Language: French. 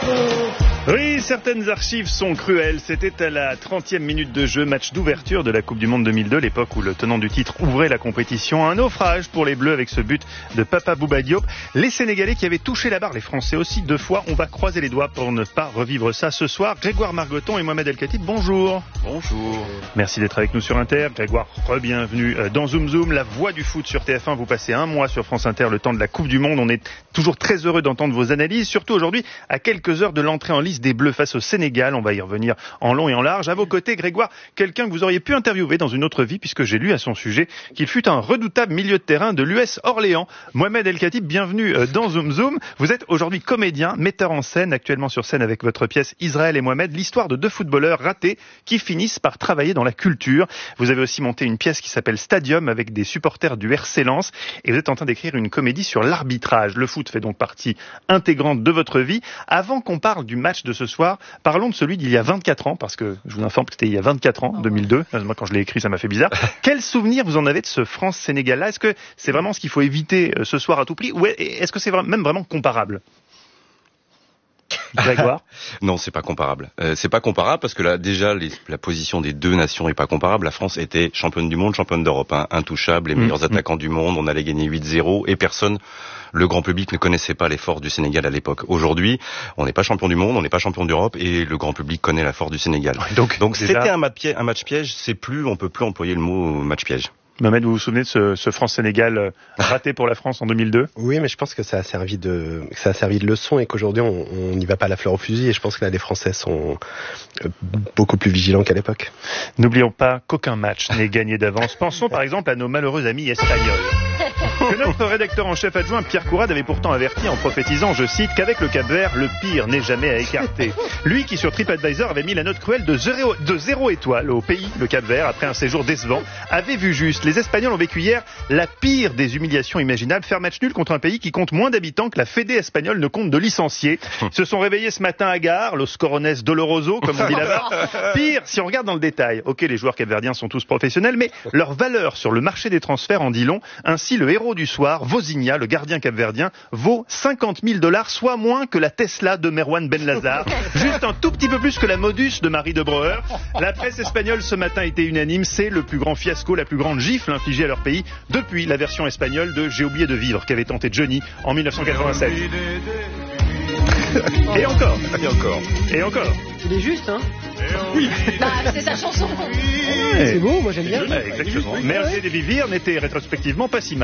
Oui, certaines archives sont cruelles. C'était à la 30e minute de jeu, match d'ouverture de la Coupe du Monde 2002, l'époque où le tenant du titre ouvrait la compétition. Un naufrage pour les Bleus avec ce but de Papa Bouba Diop. Les Sénégalais qui avaient touché la barre, les Français aussi 2 fois. On va croiser les doigts pour ne pas revivre ça ce soir. Grégoire Margoton et Mohamed El Khatib, bonjour. Bonjour. Merci d'être avec nous sur Inter. Grégoire, re-bienvenue dans Zoom Zoom, la voix du foot sur TF1. Vous passez un mois sur France Inter, le temps de la Coupe du Monde. On est toujours très heureux d'entendre vos analyses, surtout aujourd'hui à quelques heures de l'entrée en lice des Bleus face au Sénégal. On va y revenir en long et en large. À vos côtés, Grégoire, quelqu'un que vous auriez pu interviewer dans une autre vie, puisque j'ai lu à son sujet qu'il fut un redoutable milieu de terrain de l'US Orléans. Mohamed El Khatib, bienvenue dans Zoom Zoom. Vous êtes aujourd'hui comédien, metteur en scène, actuellement sur scène avec votre pièce Israël et Mohamed, l'histoire de 2 footballeurs ratés qui finissent par travailler dans la culture. Vous avez aussi monté une pièce qui s'appelle Stadium avec des supporters du RC Lens et vous êtes en train d'écrire une comédie sur l'arbitrage. Le foot fait donc partie intégrante de votre vie. Avant qu'on parle du match de ce soir, parlons de celui d'il y a 24 ans, parce que je vous informe que c'était il y a 24 ans, 2002. Moi, quand je l'ai écrit, ça m'a fait bizarre. Quel souvenir vous en avez de ce France-Sénégal-là? Est-ce que c'est vraiment ce qu'il faut éviter ce soir à tout prix, ou est-ce que c'est même vraiment comparable? Grégoire? Non, c'est pas comparable. C'est pas comparable parce que là, déjà, la position des 2 nations est pas comparable. La France était championne du monde, championne d'Europe, intouchable, les meilleurs attaquants du monde. On allait gagner 8-0 et le grand public ne connaissait pas les forces du Sénégal à l'époque. Aujourd'hui, on n'est pas champion du monde, on n'est pas champion d'Europe et le grand public connaît la force du Sénégal. Donc c'était un match piège. On peut plus employer le mot match piège. Mohamed, vous vous souvenez de ce France-Sénégal raté pour la France en 2002? Oui, mais je pense que ça a servi de leçon et qu'aujourd'hui on n'y va pas à la fleur au fusil et je pense que là les Français sont beaucoup plus vigilants qu'à l'époque. N'oublions pas qu'aucun match n'est gagné d'avance. Pensons par exemple à nos malheureux amis espagnols. Que notre rédacteur en chef adjoint Pierre Courade avait pourtant averti en prophétisant, je cite, qu'avec le Cap-Vert, le pire n'est jamais à écarter. Lui qui sur TripAdvisor avait mis la note cruelle de 0 étoile au pays, le Cap-Vert, après un séjour décevant, avait vu juste. Les Espagnols ont vécu hier la pire des humiliations imaginables, faire match nul contre un pays qui compte moins d'habitants que la Fédé espagnole ne compte de licenciés. Se sont réveillés ce matin à Gare, los corones doloroso, comme on dit là-bas. Pire, si on regarde dans le détail, ok, les joueurs capverdiens sont tous professionnels, mais leur valeur sur le marché des transferts en dit long. Ainsi, le héros du soir, Vozinha, le gardien capverdien, vaut $50 000, soit moins que la Tesla de Merwan Ben Lazar, juste un tout petit peu plus que la Modus de Marie de Breuer. La presse espagnole ce matin était unanime, c'est le plus grand fiasco, la plus grande gifle infligée à leur pays depuis la version espagnole de J'ai oublié de vivre qu'avait tenté Johnny en 1987. Et encore. Il est juste, hein? Oui. Bah, c'est sa chanson. C'est beau, moi j'aime bien. Exactement. Merci de vivre n'était rétrospectivement pas si mal.